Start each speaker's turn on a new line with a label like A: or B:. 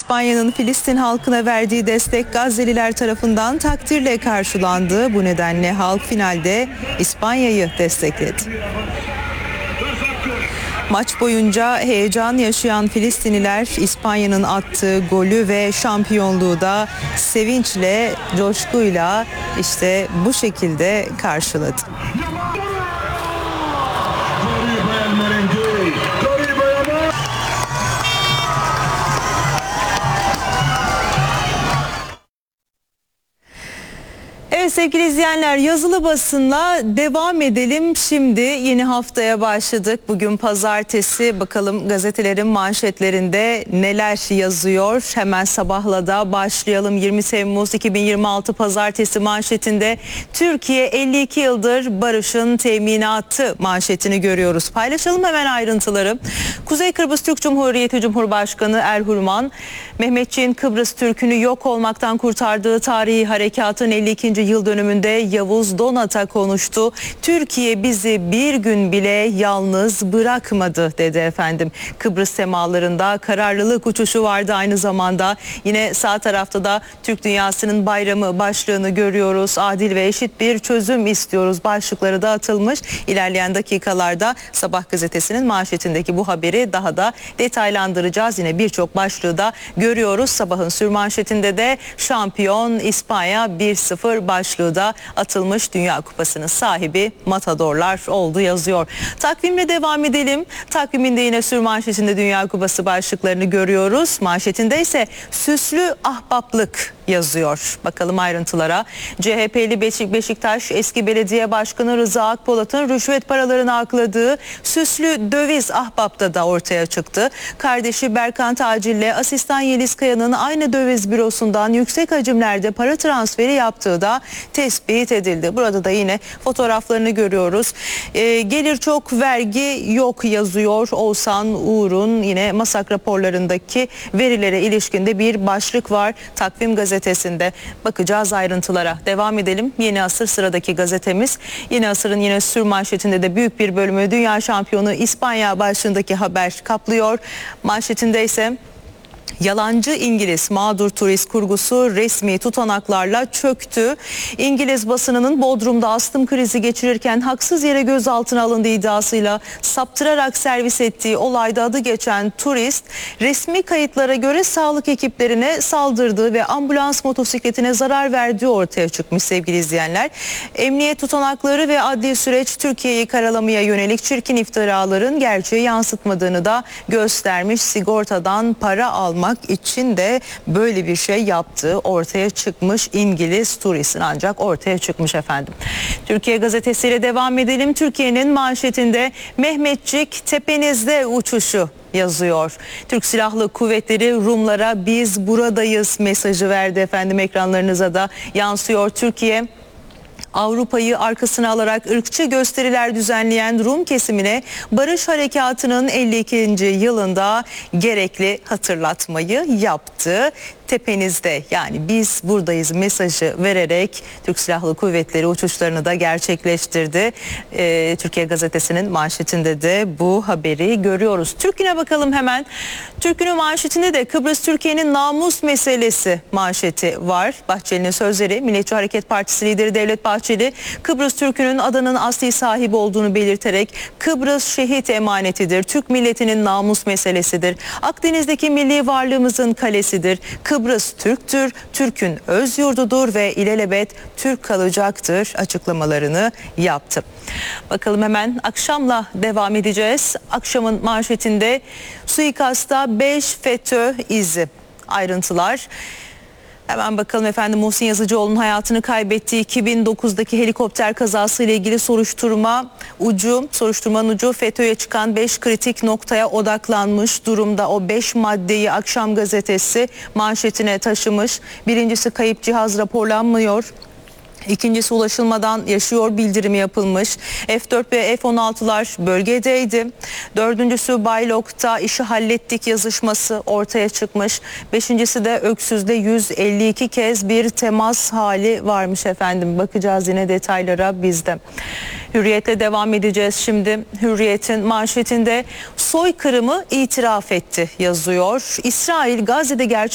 A: İspanya'nın Filistin halkına verdiği destek Gazze'liler tarafından takdirle karşılandı. Bu nedenle halk finalde İspanya'yı destekledi. Maç boyunca heyecan yaşayan Filistinliler İspanya'nın attığı golü ve şampiyonluğu da sevinçle, coşkuyla işte bu şekilde karşıladı. Evet sevgili izleyenler, yazılı basınla devam edelim. Şimdi yeni haftaya başladık. Bugün pazartesi, bakalım gazetelerin manşetlerinde neler yazıyor. Hemen sabahla da başlayalım. 20 Temmuz 2026 pazartesi manşetinde Türkiye 52 yıldır barışın teminatı manşetini görüyoruz. Paylaşalım hemen ayrıntıları. Kuzey Kıbrıs Türk Cumhuriyeti Cumhurbaşkanı Erhurman, Mehmetçiğin Kıbrıs Türk'ünü yok olmaktan kurtardığı tarihi harekatın 52. yıl dönümünde Yavuz Donat'a konuştu. Türkiye bizi bir gün bile yalnız bırakmadı dedi efendim. Kıbrıs semalarında kararlılık uçuşu vardı aynı zamanda. Yine sağ tarafta da Türk dünyasının bayramı başlığını görüyoruz. Adil ve eşit bir çözüm istiyoruz başlıkları da atılmış. İlerleyen dakikalarda Sabah gazetesinin manşetindeki bu haberi daha da detaylandıracağız. Yine birçok başlığı da görüyoruz. Sabahın sürmanşetinde de şampiyon İspanya 1-0 başlığı da atılmış. Dünya Kupası'nın sahibi Matadorlar oldu yazıyor. Takvimle devam edelim. Takviminde yine sürmanşetinde Dünya Kupası başlıklarını görüyoruz. Manşetinde ise süslü ahbaplık yazıyor. Bakalım ayrıntılara. CHP'li Beşiktaş eski belediye başkanı Rıza Akpolat'ın rüşvet paralarını akladığı süslü döviz ahbapta da ortaya çıktı. Kardeşi Berkan Tacil ile asistan Yeliz Kaya'nın aynı döviz bürosundan yüksek hacimlerde para transferi yaptığı da tespit edildi. Burada da yine fotoğraflarını görüyoruz. Gelir çok, vergi yok yazıyor. Oğuzhan Uğur'un yine MASAK raporlarındaki verilere ilişkinde bir başlık var. Takvim gazetesinde bakacağız ayrıntılara. Devam edelim. Yeni Asır sıradaki gazetemiz. Yeni Asır'ın yine sürmanşetinde de büyük bir bölümü dünya şampiyonu İspanya başlığındaki haber kaplıyor. Manşetinde ise yalancı İngiliz mağdur turist kurgusu resmi tutanaklarla çöktü. İngiliz basınının Bodrum'da astım krizi geçirirken haksız yere gözaltına alındığı iddiasıyla saptırarak servis ettiği olayda adı geçen turist resmi kayıtlara göre sağlık ekiplerine saldırdığı ve ambulans motosikletine zarar verdiği ortaya çıkmış sevgili izleyenler. Emniyet tutanakları ve adli süreç Türkiye'yi karalamaya yönelik çirkin iftiraların gerçeği yansıtmadığını da göstermiş. Sigortadan para almak için de böyle bir şey yaptığı ortaya çıkmış İngiliz turistin, ancak ortaya çıkmış efendim. Türkiye gazetesiyle devam edelim. Türkiye'nin manşetinde Mehmetçik tepenizde uçuşu yazıyor. Türk Silahlı Kuvvetleri Rumlara biz buradayız mesajı verdi efendim, ekranlarınıza da yansıyor. Türkiye Avrupa'yı arkasına alarak ırkçı gösteriler düzenleyen Rum kesimine Barış Harekatı'nın 52. yılında gerekli hatırlatmayı yaptı. Tepenizde, yani biz buradayız mesajı vererek Türk Silahlı Kuvvetleri uçuşlarını da gerçekleştirdi. Türkiye Gazetesi'nin manşetinde de bu haberi görüyoruz. Türk'üne bakalım hemen. Türk'ünün manşetinde de Kıbrıs Türkiye'nin namus meselesi manşeti var. Bahçeli'nin sözleri. Milliyetçi Hareket Partisi lideri Devlet Bahçeli, Kıbrıs Türk'ünün adanın asli sahibi olduğunu belirterek Kıbrıs şehit emanetidir. Türk milletinin namus meselesidir. Akdeniz'deki milli varlığımızın kalesidir. Kıbrıs Türk'tür, Türk'ün öz yurdudur ve ilelebet Türk kalacaktır açıklamalarını yaptı. Bakalım hemen akşamla devam edeceğiz. Akşamın manşetinde suikasta 5 FETÖ izi, ayrıntılar. Hemen bakalım efendim. Muhsin Yazıcıoğlu'nun hayatını kaybettiği 2009'daki helikopter kazası ile ilgili soruşturmanın ucu FETÖ'ye çıkan 5 kritik noktaya odaklanmış durumda. O 5 maddeyi Akşam gazetesi manşetine taşımış. Birincisi, kayıp cihaz raporlanmıyor. İkincisi, ulaşılmadan yaşıyor bildirimi yapılmış. F-4 ve F-16'lar bölgedeydi. Dördüncüsü, Baylok'ta işi hallettik yazışması ortaya çıkmış. Beşincisi de Öksüz'de 152 kez bir temas hali varmış efendim. Bakacağız yine detaylara bizde. Hürriyet'le devam edeceğiz şimdi. Hürriyet'in manşetinde soykırımı itiraf etti yazıyor. İsrail Gazze'de